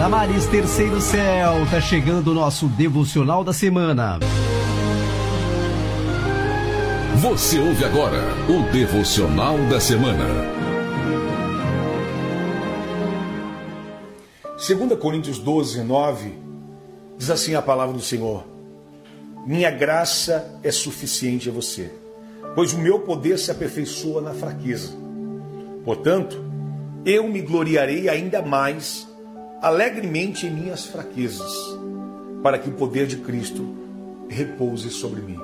Damares, terceiro céu, tá chegando o nosso devocional da semana. Você ouve agora o devocional da semana. 2 Coríntios 12, 9, diz assim a palavra do Senhor: minha graça é suficiente a você, pois o meu poder se aperfeiçoa na fraqueza. Portanto, eu me gloriarei ainda mais alegremente em minhas fraquezas, para que o poder de Cristo repouse sobre mim.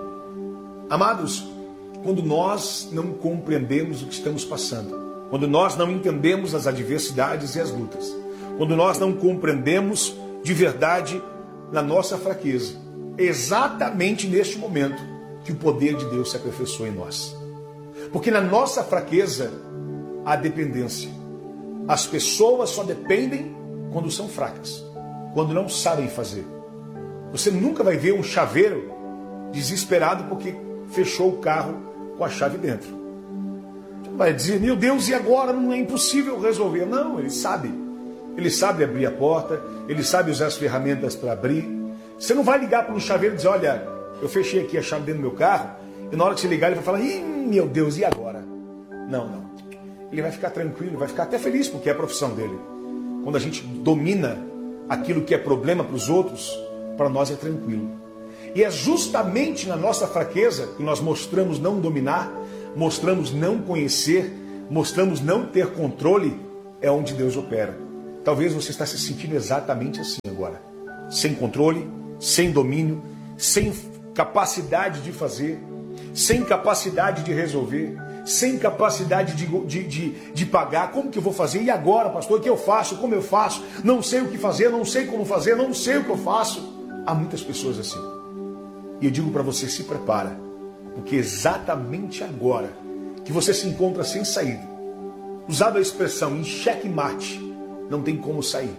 Amados, quando nós não compreendemos o que estamos passando, quando nós não entendemos as adversidades e as lutas, quando nós não compreendemos de verdade na nossa fraqueza, é exatamente neste momento que o poder de Deus se aperfeiçoa em nós. Porque na nossa fraqueza há dependência. As pessoas só dependem quando são fracas, quando não sabem fazer. Você nunca vai ver um chaveiro desesperado porque fechou o carro com a chave dentro. Você vai dizer, meu Deus, e agora? Não é impossível resolver. Não, ele sabe. Ele sabe abrir a porta, ele sabe usar as ferramentas para abrir. Você não vai ligar para um chaveiro e dizer, olha, eu fechei aqui a chave dentro do meu carro, e na hora que você ligar ele vai falar, ih, meu Deus, e agora? Não. Ele vai ficar tranquilo, vai ficar até feliz porque é a profissão dele. Quando a gente domina aquilo que é problema para os outros, para nós é tranquilo. E é justamente na nossa fraqueza que nós mostramos não dominar, mostramos não conhecer, mostramos não ter controle, é onde Deus opera. Talvez você está se sentindo exatamente assim agora. Sem controle, sem domínio, sem capacidade de fazer, sem capacidade de resolver, sem capacidade de pagar. Como que eu vou fazer? E agora, pastor? O que eu faço? Como eu faço? Não sei o que fazer, não sei como fazer, não sei o que eu faço. Há muitas pessoas assim. E eu digo para você, se prepara, porque exatamente agora que você se encontra sem saída, usado a expressão em xeque-mate, não tem como sair.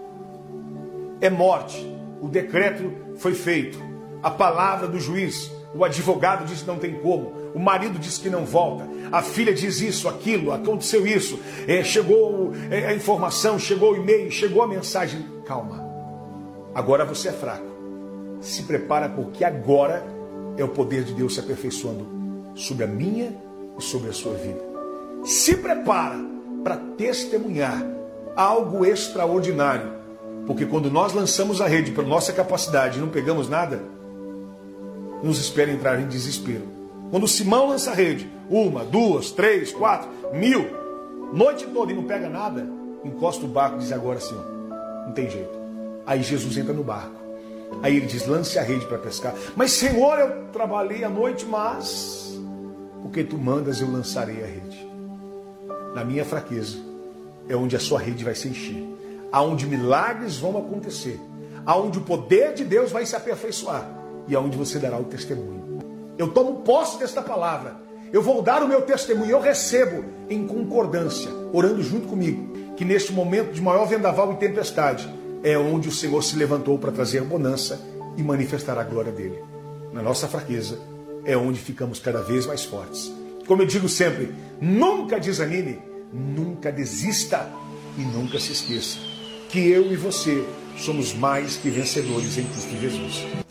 É morte. O decreto foi feito. A palavra do juiz, o advogado diz que não tem como. O marido diz que não volta. A filha diz isso, aquilo, aconteceu isso. Chegou a informação, chegou o e-mail, chegou a mensagem. Calma. Agora você é fraco. Se prepara porque agora é o poder de Deus se aperfeiçoando sobre a minha e sobre a sua vida. Se prepara para testemunhar algo extraordinário. Porque quando nós lançamos a rede pela nossa capacidade e não pegamos nada, nos espera entrar em desespero. Quando Simão lança a rede, 1, 2, 3, 4, 1000, noite toda e não pega nada, encosta o barco e diz, agora sim, não tem jeito. Aí Jesus entra no barco. Aí ele diz, lance a rede para pescar. Mas Senhor, eu trabalhei a noite, mas porque tu mandas eu lançarei a rede. Na minha fraqueza é onde a sua rede vai se encher, aonde milagres vão acontecer, aonde o poder de Deus vai se aperfeiçoar e aonde você dará o testemunho. Eu tomo posse desta palavra, eu vou dar o meu testemunho, eu recebo em concordância, orando junto comigo, que neste momento de maior vendaval e tempestade é onde o Senhor se levantou para trazer bonança e manifestar a glória dele. Na nossa fraqueza é onde ficamos cada vez mais fortes. Como eu digo sempre, nunca desanime, nunca desista e nunca se esqueça que eu e você somos mais que vencedores em Cristo Jesus.